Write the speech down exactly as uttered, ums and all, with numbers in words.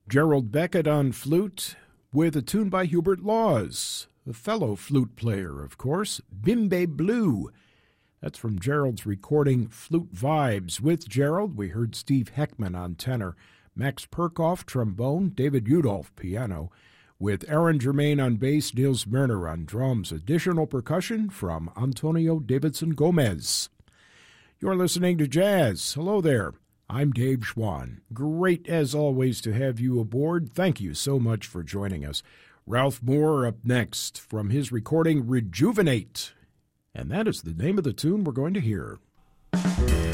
Gerald Beckett on flute with a tune by Hubert Laws, a fellow flute player, of course, Bimbe Blue. That's from Gerald's recording Flute Vibes. With Gerald, we heard Steve Heckman on tenor, Max Perkoff trombone, David Udolph piano, with Aaron Germain on bass, Niels Merner on drums. Additional percussion from Antonio Davidson Gomez. You're listening to Jazz. Hello there. I'm Dave Schwann. Great, as always, to have you aboard. Thank you so much for joining us. Ralph Moore up next from his recording Rejuvenate. And that is the name of the tune we're going to hear.